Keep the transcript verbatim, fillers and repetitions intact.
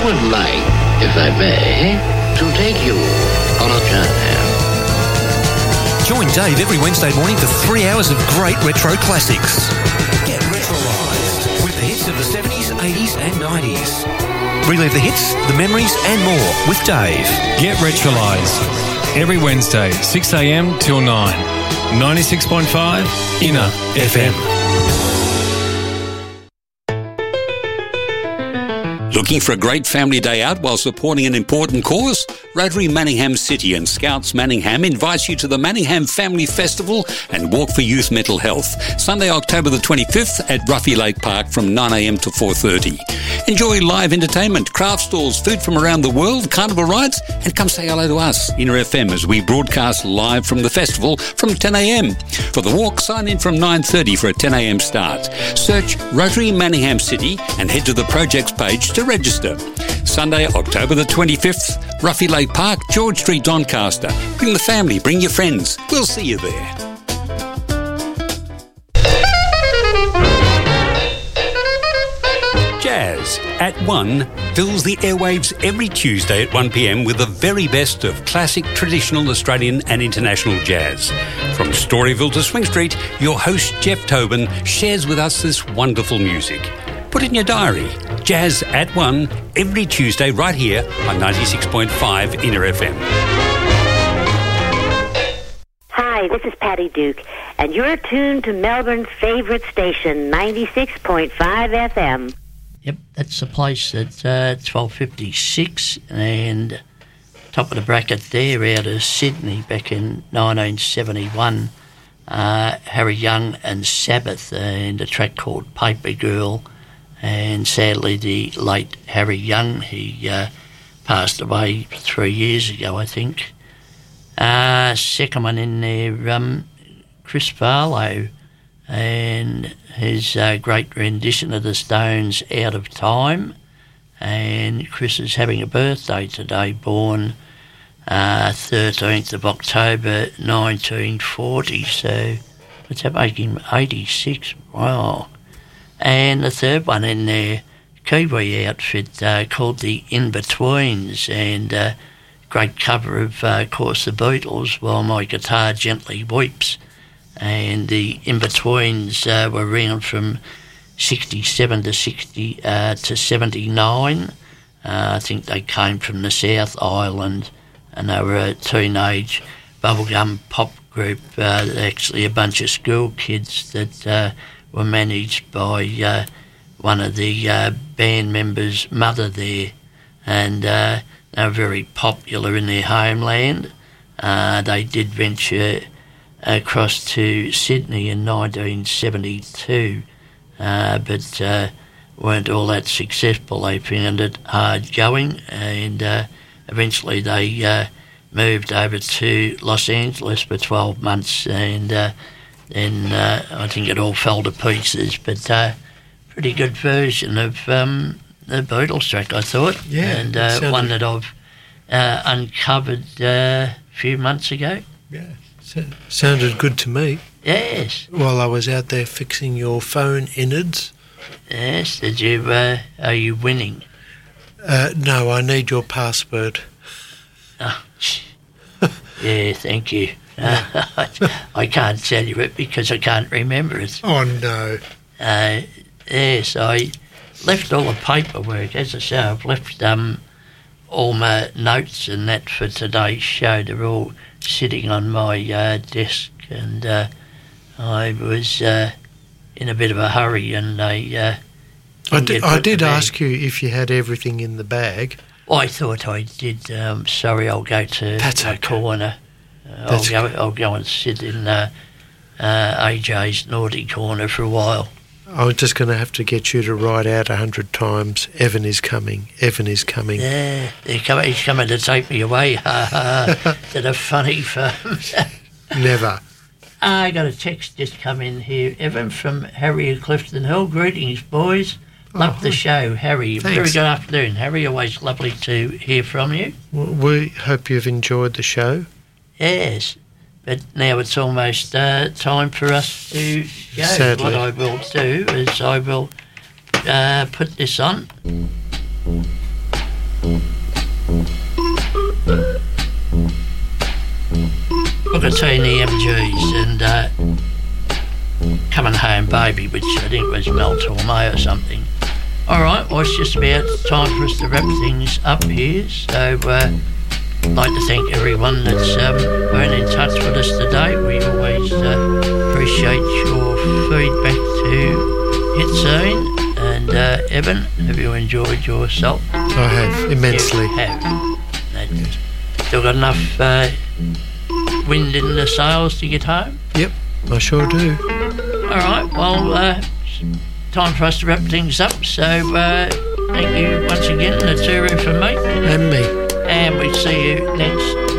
would like, if I may, to take you on a journey. Join Dave every Wednesday morning for three hours of great retro classics. Get retrolised with the hits of the seventies, eighties and nineties. Relive the hits, the memories and more with Dave. Get retrolised every Wednesday, six a.m. till nine. ninety-six point five Inner F M. Looking for a great family day out while supporting an important cause? Rotary Manningham City and Scouts Manningham invites you to the Manningham Family Festival and Walk for Youth Mental Health, Sunday, October the twenty-fifth at Ruffy Lake Park from nine a.m. to four thirty. Enjoy live entertainment, craft stalls, food from around the world, carnival rides, and come say hello to us, Inner F M, as we broadcast live from the festival from ten a.m. For the walk, sign in from nine thirty for a ten a.m. start. Search Rotary Manningham City and head to the projects page to register. Sunday, October the twenty-fifth, Ruffy Lake Park, George Street, Doncaster. Bring the family, bring your friends. We'll see you there. Jazz at one fills the airwaves every Tuesday at one p.m. with the very best of classic, traditional Australian and international jazz. From Storyville to Swing Street, your host Jeff Tobin shares with us this wonderful music. Put it in your diary. Jazz at one every Tuesday right here on ninety-six point five Inner F M. Hi, this is Patty Duke, and you're tuned to Melbourne's favourite station, ninety-six point five F M. Yep, that's the place at uh, twelve fifty-six, and top of the bracket there out of Sydney back in nineteen seventy-one, uh, Harry Young and Sabbath, and a track called Paper Girl. And sadly, the late Harry Young, he uh, passed away three years ago, I think. Uh, second one in there, um, Chris Farlow, and his uh, great rendition of the Stones, Out of Time. And Chris is having a birthday today, born uh, thirteenth of October nineteen forty, so what's that make him, eighty-six? Wow. And the third one in there, Kiwi outfit uh, called the In-Betweens, and uh, great cover of, uh, of course, the Beatles, While My Guitar Gently Weeps. And the In-Betweens uh, were around from sixty-seven to sixty uh, to seventy-nine. Uh, I think they came from the South Island, and they were a teenage bubblegum pop group, uh, actually a bunch of school kids that uh, were managed by uh, one of the uh, band members' mother there, and uh, they were very popular in their homeland. Uh, they did venture across to Sydney in nineteen seventy-two, uh, but uh, weren't all that successful. They found it hard going, and uh, eventually they uh, moved over to Los Angeles for twelve months, and uh, then uh, I think it all fell to pieces, but uh, pretty good version of um, the Beatles track, I thought. Yeah. And uh, sounded... one that I've uh, uncovered uh, a few months ago. Yeah, so, sounded good to me. Yes. While I was out there fixing your phone innards. Yes, did you, uh, are you winning? Uh, no, I need your password. Oh, yeah, thank you. Uh, I can't tell you it because I can't remember it. Oh, no. Uh, yes, I left all the paperwork. As I say, I've left um, all my notes and that for today's show. They're all sitting on my uh, desk, and uh, I was uh, in a bit of a hurry, and I... Uh, I did, I did ask you if you had everything in the bag. Well, I thought I did. Um, sorry, I'll go to That's my okay. corner. Uh, I'll go. I'll go and sit in uh, uh, A J's naughty corner for a while. I'm just going to have to get you to write out a hundred times. Evan is coming. Evan is coming. Yeah, they're coming, he's coming to take me away. Ha ha! To the funny firms. Never. I got a text just come in here. Evan from Harry of Clifton Hill. Greetings, boys. Love Oh, the show, Harry. Thanks. Very good afternoon, Harry. Always lovely to hear from you. Well, we hope you've enjoyed the show. Yes, but now it's almost uh, time for us to go. Sadly. What I will do is I will uh, put this on. between the M Gs and uh, Coming Home Baby, which I think was Mel Torme or something. All right, well, it's just about time for us to wrap things up here. So uh, I'd like to thank everyone that's um, been in touch with us today. We always uh, appreciate your feedback to Hit Scene. And uh, Evan, have you enjoyed yourself? I have, immensely. You have. That's still got enough uh, wind in the sails to get home? Yep, I sure do. All right, well, uh, time for us to wrap things up. So uh, thank you once again, Naturu, from me. And me. And we see you next